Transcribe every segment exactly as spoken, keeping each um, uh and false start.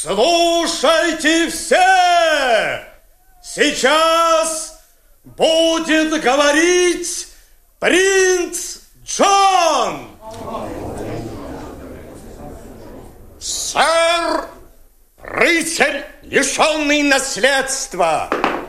Слушайте все! Сейчас будет говорить принц Джон! Сэр, рыцарь, лишенный наследства!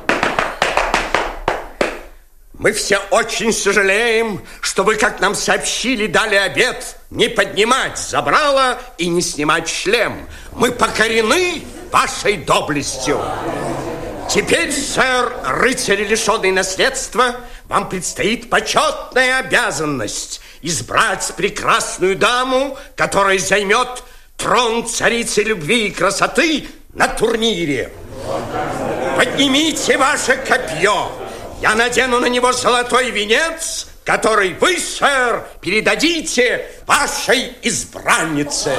Мы все очень сожалеем, что вы, как нам сообщили, дали обет не поднимать забрало и не снимать шлем. Мы покорены вашей доблестью. Теперь, сэр, рыцарь, лишенный наследства, вам предстоит почетная обязанность избрать прекрасную даму, которая займет трон царицы любви и красоты на турнире. Поднимите ваше копье. Я надену на него золотой венец, который вы, сэр, передадите вашей избраннице.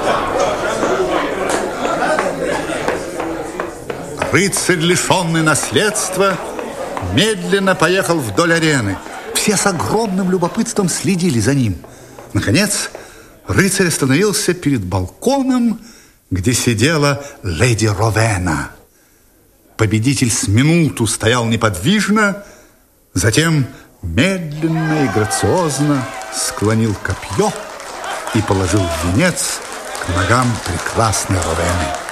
Рыцарь, лишенный наследства, медленно поехал вдоль арены. Все с огромным любопытством следили за ним. Наконец, рыцарь остановился перед балконом, где сидела леди Ровена. Победитель с минуту стоял неподвижно, затем медленно и грациозно склонил копье и положил венец к ногам прекрасной Ровены.